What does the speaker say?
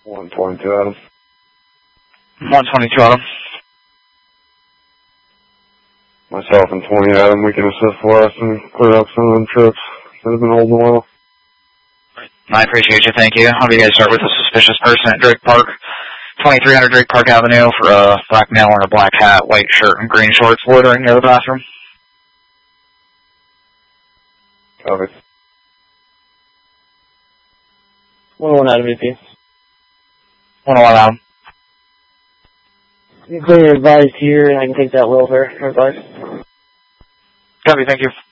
122 Adam. 122 Adam. Myself and 20 Adam, we can assist West and clear up some of them trips that have been holding a while. I appreciate you, thank you. How do you guys start with a suspicious person at Drake Park? 2300 Drake Park Avenue for a black male in a black hat, white shirt, and green shorts loitering near the bathroom. Copy. 101 Adam VP. 101 Adam. You can clear your advice here, and I can take that welfare advice. Copy, thank you.